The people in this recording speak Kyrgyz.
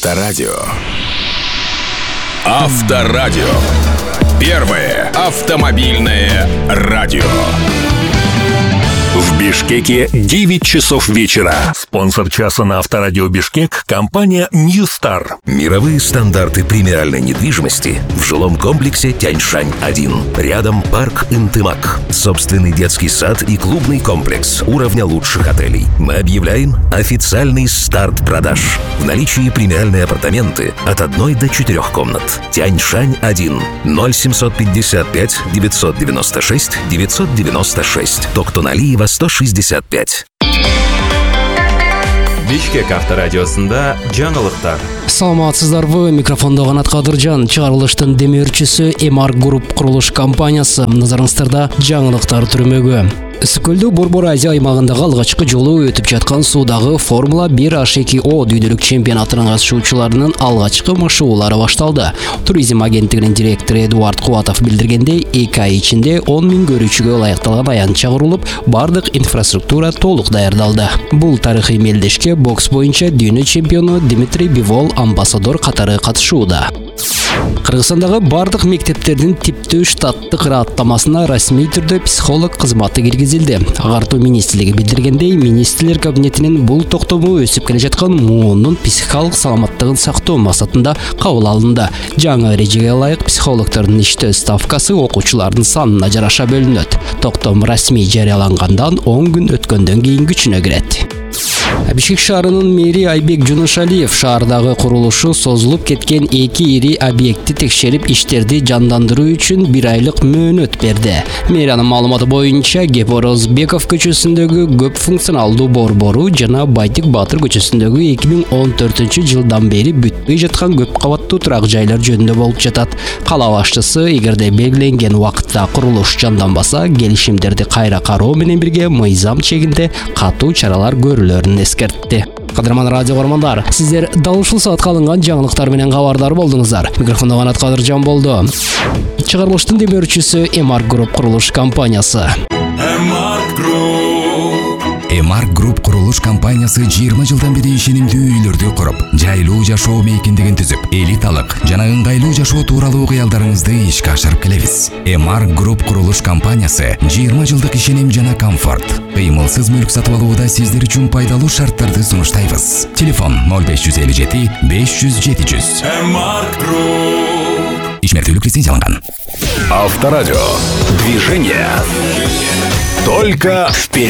Авторадио. Авторадио. Первое автомобильное радио. В Бишкеке 9 часов вечера. Спонсор часа на Авторадио Бишкек – компания New Star. Мировые стандарты премиальной недвижимости в жилом комплексе Тяньшань-1. Рядом парк Интымак. Собственный детский сад и клубный комплекс уровня лучших отелей. Мы объявляем официальный старт продаж. В наличии премиальные апартаменты от 1 до 4 комнат. Тяньшань-1. 0755 996 996. Токтоналиева 165. Бишкек авторадиосында жаңылыктар. Саламатсыздарбы, микрофонда Канат Кадыржан. Чыгарылыштын демеушүсү Эмарк Груп курулуш компаниясы. Назарыңыздарда жаңылыктар түрмөгү. Үсүкөлдө Борбор Азия аймагындагы алгачкы жолу өтүп жаткан суудагы Формула 1 H2O дүйдөлүк чемпионатынын катышуучуларынын алгачкы машыгуулары башталды. Туризм агенттигинин директору Эдуард Кубатов билдиргендей, 2 ай ичинде 10 000 көрүүчүгө ылайыкталган аянтча курулуп, бардык инфраструктура толук даярдалды. Бул тарыхый мелдешке бокс боюнча дүйнө чемпиону Дмитрий Бивол амбассадор катары катышууда. Кыргызстандагы бардык мектептердин типтөө штаттык ыраттамасына расмий түрдө психолог кызматы киргизилди. Агартуу министрлиги билдиргендей, министрлер кабинетинин бул токтому өсүп келе жаткан муунун психикалык саламаттыгын сактоо максатында кабыл алынды. Жаңы эрежеге ылайык психологдордун иштөө ставкасы окуучулардын санына жараша бөлүнөт. Токтом расмий жарыялангандан 10 күн өткөндөн кийин күчүнө кирет. Бишкек шаарынын мэри Айбек Жунушалиев шаардагы курулушу созулуп кеткен 2 ири объектти текшерип иштерди жандандыруу үчүн 1 айлык мөөнөт берди. Мэриянын маалыматы боюнча Гепорозбеков көчөсүндөгү көп функционалдуу борбору жана Байтик Батыр көчөсүндөгү 2014 жылдан бери бүтпөй жаткан көп кабаттуу турак жайлар жөнүндө болуп жатат. Кала башчысы эгерде белгиленген убакытта курулуш жанданбаса, келишимдерди кайра кароо менен бирге мыйзам чегинде катуу чаралар көрүлөрүн эскертти. Кадырман радио көрөрмандар, сиздер дал ушул саатка алынган жаңылыктар менен кабардар болдуңуздар. Микрофондо Канат Кадыржан болду. Чыгарылыштын демөөрчүсү Эмарк Груп курулуш компаниясы. Эмарк Груп курулуш компаниясы 20 жылдан бери ишенимдүү үйлөрдү куруп, жайлуу жашоо мейкиндигин түзүп, элиталык жана ыңгайлуу жашоо тууралуу кыялдарыңызды ишке ашырып келебиз. Эмарк Груп курулуш компаниясы 20 жылдык ишеним жана комфорт. Кыймылсыз мүлк сатып алууда сиздер үчүн пайдалуу шарттарды сунуштайбыз. Телефон 0557 500 700. Эмарк Груп. Ишмертүүлүк лицензияланган. Авторадио. Движение. Только вперед.